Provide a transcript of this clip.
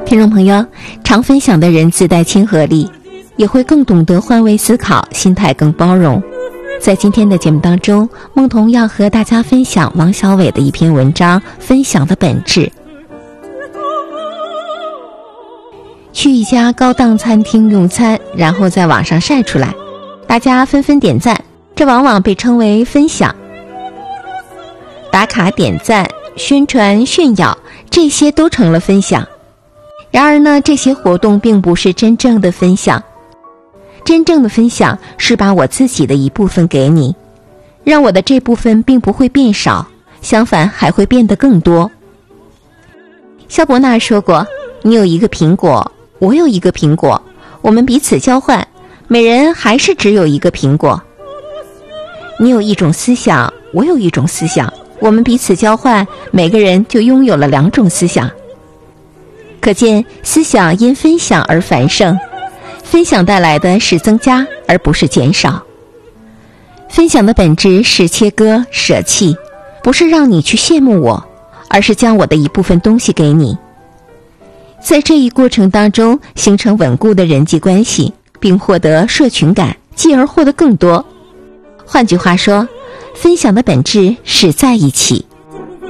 听众朋友，常分享的人自带亲和力，也会更懂得换位思考，心态更包容。在今天的节目当中，梦彤要和大家分享王小伟的一篇文章《分享的本质》。去一家高档餐厅用餐，然后在网上晒出来，大家纷纷点赞，这往往被称为分享。打卡点赞、宣传炫耀，这些都成了分享。然而呢，这些活动并不是真正的分享。真正的分享是把我自己的一部分给你，让我的这部分并不会变少，相反还会变得更多。萧伯纳说过，你有一个苹果，我有一个苹果，我们彼此交换，每人还是只有一个苹果。你有一种思想，我有一种思想，我们彼此交换，每个人就拥有了2种思想。可见思想因分享而繁盛，分享带来的是增加而不是减少。分享的本质是切割舍弃，不是让你去羡慕我，而是将我的一部分东西给你。在这一过程当中形成稳固的人际关系，并获得社群感，继而获得更多。换句话说，分享的本质是在一起。